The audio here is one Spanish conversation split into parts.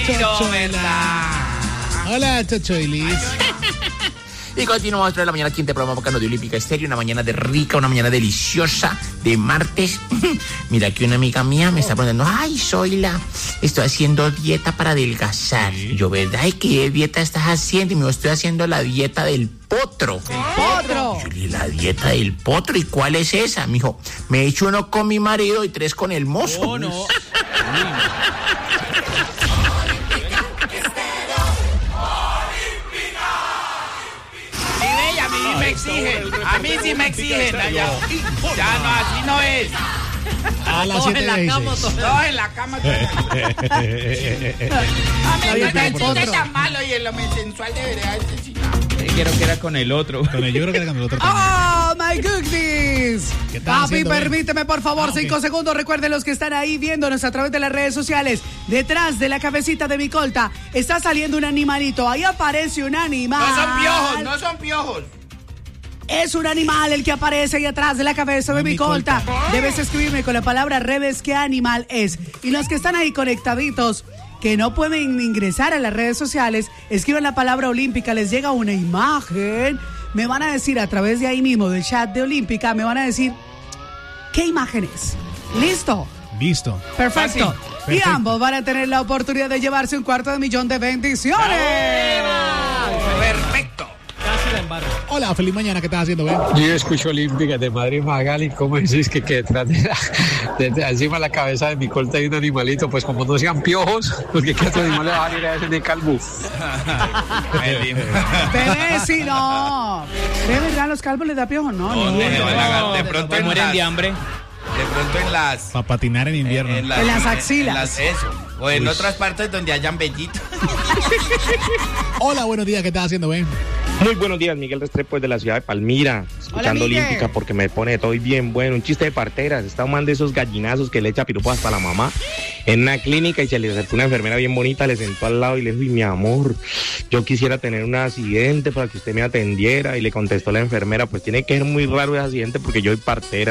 Hola, Chochoilis. Y continuamos de la mañana aquí en el programa Bacano de Olímpica Estéreo. Una mañana de rica, una mañana deliciosa de martes. Mira que una amiga mía me está preguntando: ay, Zoila, estoy haciendo dieta para adelgazar. Sí. Yo, ¿verdad? ¿Y qué dieta estás haciendo? Y me dijo: estoy haciendo la dieta del potro. ¡Potro! Yo le dije: la dieta del potro, ¿y cuál es esa? Me dijo: me he hecho uno con mi marido y 3 con el mozo. Oh, no. A mí sí me exigen. Ya no, así no es. A las 7:16. Todos en la cama. A mí no me exige tan malo y en lo sensual debería asesinar. Quiero que era con el otro. Yo creo que era con el otro también. ¡Oh, my goodness! ¿Qué están Papi, haciendo, permíteme, por favor, 5 ok. segundos. Recuerden los que están ahí viéndonos a través de las redes sociales. Detrás de la cabecita de mi colta está saliendo un animalito. Ahí aparece un animal. No son piojos, no son piojos. Es un animal el que aparece ahí atrás de la cabeza de mi colta. Debes escribirme con la palabra revés qué animal es. Y los que están ahí conectaditos, que no pueden ingresar a las redes sociales, escriban la palabra olímpica, les llega una imagen. Me van a decir a través de ahí mismo, del chat de Olímpica, me van a decir qué imagen es. ¿Listo? Listo. Perfecto. Y Perfecto. ambos van a tener la oportunidad de llevarse $250,000 de bendiciones. Perfecto. Casi la embargo. Hola, feliz mañana. ¿Qué estás haciendo, güey? Yo escucho Olímpica de Madrid Magali, ¿cómo decís que detrás de encima de la cabeza de mi colta hay un animalito? Pues como no sean piojos, porque qué otro animal le va a salir a ese de calvo. Bebé, si no. ¿De verdad los calvos les da piojo? No, No, ni uno. de pronto en mueren las- de hambre. De pronto en las... Para patinar en invierno. En las axilas. Eso. O en otras partes donde hayan vellitos. Hola, buenos días. ¿Qué estás haciendo, güey? Muy buenos días, Miguel Restrepo de la ciudad de Palmira, escuchando Miguel. Olímpica porque me pone de todo y bien bueno. Un chiste de parteras, está un man de esos gallinazos que le echa piropos hasta la mamá en una clínica y se le acercó una enfermera bien bonita, le sentó al lado y le dijo: y mi amor, yo quisiera tener un accidente para que usted me atendiera. Y le contestó la enfermera: pues tiene que ser muy raro ese accidente porque yo soy partera.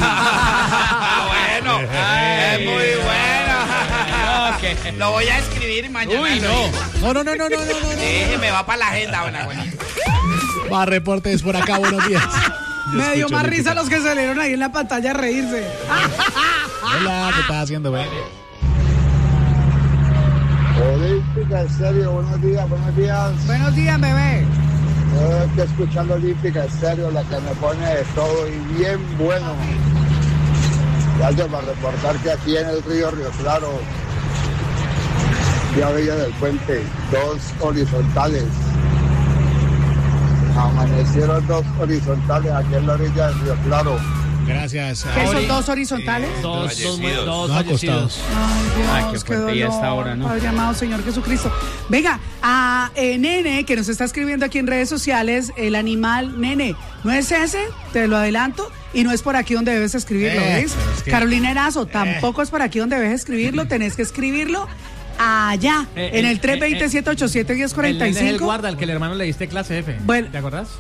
Bueno, es muy bueno. Lo voy a escribir mañana. Uy, no. No. Sí, me va para la agenda, buena, buenita. Más reportes por acá. Buenos días. Yo Me dio escucho más Olímpica. risa los que salieron ahí en la pantalla a reírse. Hola, ¿qué estás haciendo, güey? Olímpica Estéreo, buenos días, buenos días. Buenos días, bebé. Estoy escuchando Olímpica Estéreo, la que me pone de todo y bien bueno. Gracias por reportar que aquí en el río Claro, ya Villa del Puente, 2 horizontales. Amanecieron 2 horizontales aquí en la orilla del Río Claro. Gracias. ¿Qué son Ori. 2 horizontales? Dos Dos fallecidos. Ay, Ay, Dios, qué fuerte, ya dolor, está ahora, ¿no? Padre amado Señor Jesucristo. Venga, a Nene, que nos está escribiendo aquí en redes sociales, el animal, Nene, ¿no es ese? Te lo adelanto. Y no es por aquí donde debes escribirlo, ¿ves? pero es que- Carolina Erazo, tampoco es por aquí donde debes escribirlo, tenés que escribirlo allá, en el 320-787-1045. El nene es el guarda, al que el hermano le diste clase, jefe. Bueno. ¿Te acordás?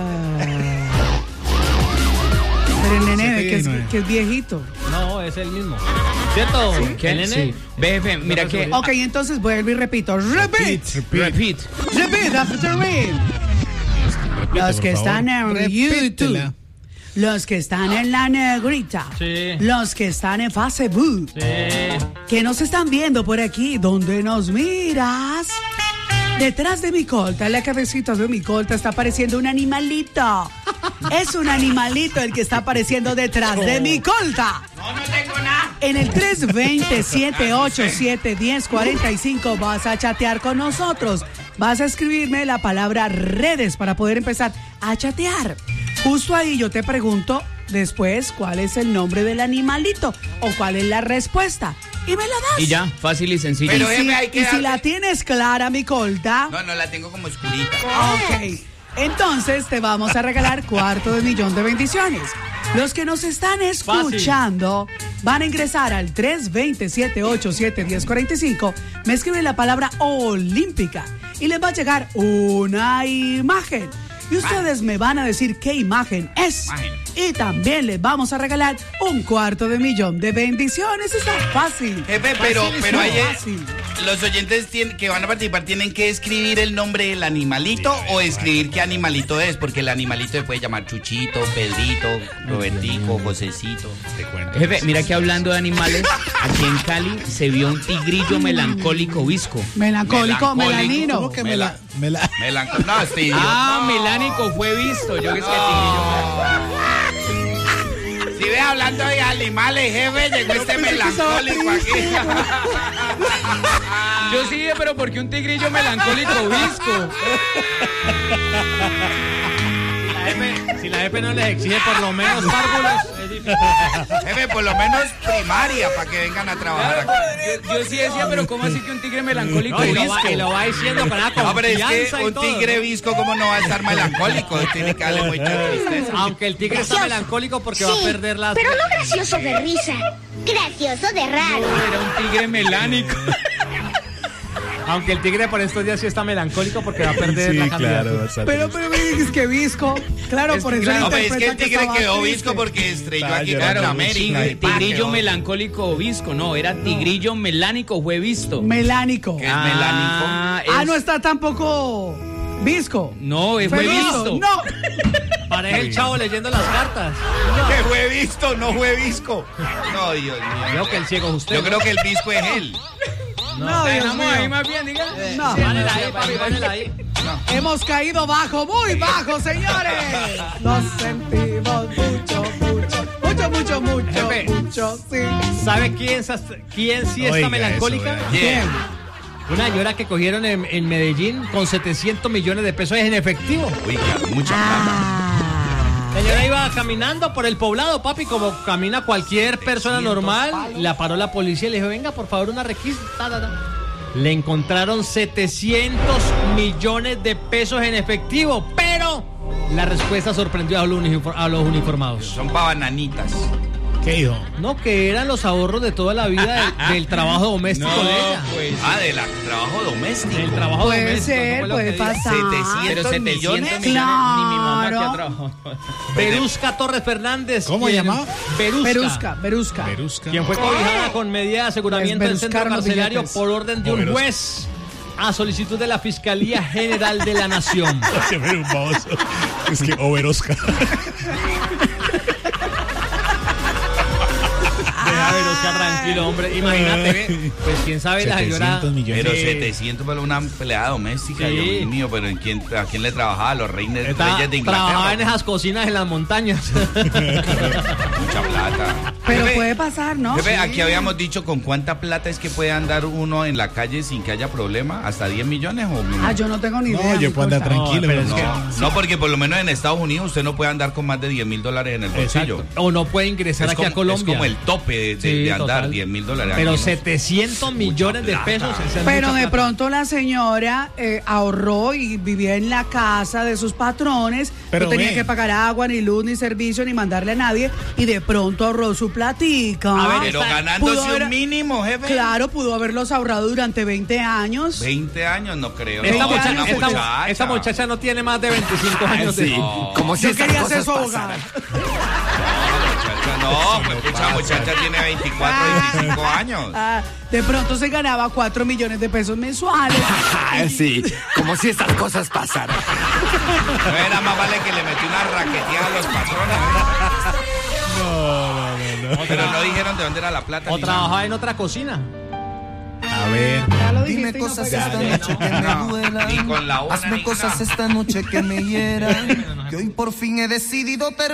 Pero el nene, 719. que es viejito. No, es el mismo. ¿Cierto? ¿Qué? ¿El nene? Sí. Jefe, mira que... Ok, entonces vuelvo y repito. Repeat. Repeat. Repeat after me. Los que por están favor. en YouTube. Repítela. Los que están en la negrita. Sí. Los que están en Facebook. Sí. Que nos están viendo por aquí. Donde nos miras. Detrás de mi colta, en la cabecita de mi colta, está apareciendo un animalito. Es un animalito el que está apareciendo detrás de mi colta. No tengo nada. En el 320-787-1045 vas a chatear con nosotros. Vas a escribirme la palabra redes para poder empezar a chatear. Justo ahí yo te pregunto después cuál es el nombre del animalito o cuál es la respuesta. Y me la das. Y ya, fácil y sencillo. Pero, Y jefe, hay que y si darle- la tienes clara, mi colta. No, la tengo como oscurita. Ok. Entonces te vamos a regalar $250,000 de bendiciones. Los que nos están escuchando van a ingresar al 320-787-1045. Me escriben la palabra olímpica y les va a llegar una imagen. Y ustedes me van a decir qué imagen es. Imagen. Y también les vamos a regalar $250,000 de bendiciones. Está fácil. Jefe, pero Fácil, hay, fácil. los oyentes que van a participar tienen que escribir el nombre del animalito o escribir qué animalito es, porque el animalito se puede llamar Chuchito, Pedrito, Robertico, Josecito. Jefe, mira que hablando de animales, aquí en Cali se vio un tigrillo melancólico visco. Melancólico, melanino. ¿Cómo que no, este idiota. Ah, melánico fue visto. Yo que es que tigrillo. Si ve hablando de animales, jefe, llegó este melancólico aquí. Yo sí, pero ¿por qué un tigrillo melancólico visco? Si la jefe no les exige por lo menos párvulos, es difícil. Jefe, por lo menos primaria para que vengan a trabajar aquí. Yo sí decía, pero ¿cómo así que un tigre melancólico visco? Y lo va diciendo con la confianza. No, pero es que y un todo, tigre ¿no? visco, ¿cómo no va a estar melancólico? Tiene que darle mucha tristeza. Aunque el tigre está melancólico porque va a perder las... Pero no gracioso de risa, gracioso de raro. Era un tigre melánico. Aunque el tigre por estos días sí está melancólico porque va a perder la candidatura. Pero es que visco. Claro, por eso No, pero es que el interpreta tigre estaba quedó triste. visco porque estrelló aquí Claro, contra América. tigrillo melancólico visco, no, era tigrillo melánico fue visto. Melánico. ¿Qué es melánico? No está tampoco visco. No, fue visto. No. Parece el chavo leyendo las cartas. Que fue visto, no fue visco. No, Dios mío. Creo que el ciego es usted. Yo creo que el visco es él. No, Dios Dejamos mío. ahí más bien, diga. No. Pánela ahí, papi, pánela ahí. Hemos caído bajo, muy bajo, señores. Nos sentimos mucho, Jefe. mucho, sí. ¿Sabe quién sí está Oiga, melancólica? eso, ¿Quién? Una señora que cogieron en Medellín con 700 millones de pesos en efectivo. Uy, mucha plata. La señora iba caminando por el poblado, papi, como camina cualquier persona normal. La paró la policía y le dijo, venga, por favor, una requisa. Le encontraron 700 millones de pesos en efectivo, pero la respuesta sorprendió a los uniformados. Son pa' bananitas. ¿Qué hizo? No, que eran los ahorros de toda la vida del trabajo doméstico de ella. Del trabajo doméstico. Del trabajo Puede doméstico. ser, fue lo puede que dijo. pasar. 700 millones. Ni mi mamá que Claro. ha trabajado. Berusca Torres Fernández. ¿Cómo quien- llamaba? Berusca. Berusca. Quien fue cobijada con medida de aseguramiento Es del centro Beruscar carcelario Martínez. por orden de un Berusca. juez a solicitud de la Fiscalía General de la Nación. Que era un baboso. Es que Berusca. Deja a Berusca tranquilo, hombre. Imagínate, ve. Pues quién sabe la señora. 700 millones. Pero Sí. 700 para una empleada doméstica, Sí. Dios mío, pero ¿a quién le trabajaba? A los reyes de Trabajaba Inglaterra. en esas cocinas en las montañas. Mucha plata. Pero Jefe, puede pasar, ¿no? jefe, aquí habíamos dicho con cuánta plata es que puede andar uno en la calle sin que haya problema, hasta 10 millones o Yo no tengo ni idea. No, yo puedo andar Nicolás. tranquilo. pero pero es no. No, porque por lo menos en Estados Unidos usted no puede andar con más de $10,000 en el bolsillo. O no puede ingresar aquí a Colombia. Es como el tope de Sí, andar, total. $10,000. Pero Aquí no. 700 millones de plata. pesos. esa es Pero mucha de plata. pronto la señora ahorró y vivía en la casa de sus patrones. Pero no tenía ve. que pagar agua, ni luz, ni servicio, ni mandarle a nadie. Y de pronto ahorró su platica. A ver, Pero Pudo ganándose haber- un mínimo, jefe. Claro, pudo haberlos ahorrado durante 20 años. 20 años no creo. Esta, No, muchacha, una esta muchacha no tiene más de 25 años de... No, Como si Yo esas quería ser cosas su abogada. muchacha, no, pues mucha muchacha tiene 24, 25 años. De pronto se ganaba 4 millones de pesos mensuales. Sí, como si esas cosas pasaran. No era más vale que le metí una raqueteada a los patrones. No. Pero no dijeron de dónde era la plata. O ni nada. trabajaba en otra cocina. A ver. Ya lo Dime dijiste y no cosas pegaste. esta noche que me No, duelan. ni con la una Hazme ni cosas nada. esta noche que me hieran. Que hoy por fin he decidido terminar.